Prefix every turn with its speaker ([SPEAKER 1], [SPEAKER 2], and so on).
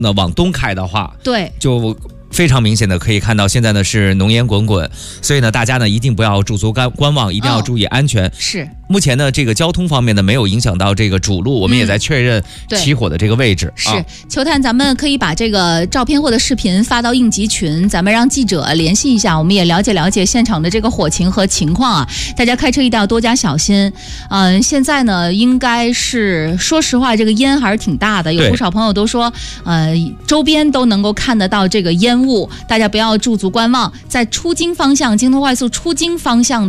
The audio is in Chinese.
[SPEAKER 1] 那往东开的话，
[SPEAKER 2] 对，
[SPEAKER 1] 就非常明显的可以看到，现在呢是浓烟滚滚，所以呢大家呢一定不要驻足观望，一定要注意安全。
[SPEAKER 2] 是。
[SPEAKER 1] 目前呢，这个交通方面呢没有影响到这个主路，我们也在确认起火的这个位置。
[SPEAKER 2] 是，球探，咱们可以把这个照片或者视频发到应急群，咱们让记者联系一下，我们也了解现场的这个火情和情况啊。大家开车一定要多加小心。现在呢，应该是说实话，这个烟还是挺大的，有不少朋友都说，周边都能够看得到这个烟雾，大家不要驻足观望，在出京方向，京通快速出京方向。